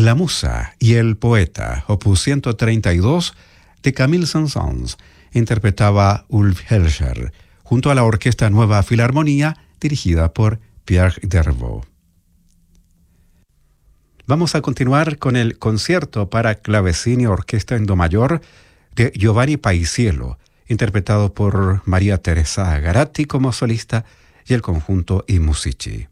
La Musa y el Poeta, opus 132, de Camille Saint-Saëns, interpretaba Ulf Hilscher, junto a la Orquesta Nueva Filarmonía, dirigida por Pierre Dervaux. Vamos a continuar con el concierto para clavecín y orquesta en do mayor de Giovanni Paisiello, interpretado por María Teresa Garatti como solista y el conjunto I Musici.